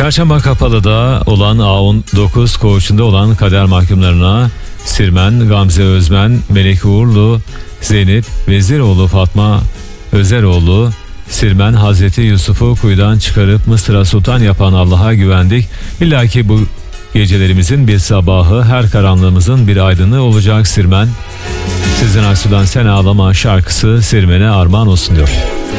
Çarşamba Kapalı'da olan A19 koğuşunda olan kader mahkumlarına Sirmen, Gamze Özmen, Melek Uğurlu, Zeynep Veziroğlu, Fatma Özeroğlu, Sirmen Hazreti Yusuf'u kuyudan çıkarıp Mısır'a sultan yapan Allah'a güvendik. İlla ki bu gecelerimizin bir sabahı, her karanlığımızın bir aydınlığı olacak Sirmen. Sizin Aksu'dan Sen Ağlama şarkısı Sirmen'e armağan olsun diyor.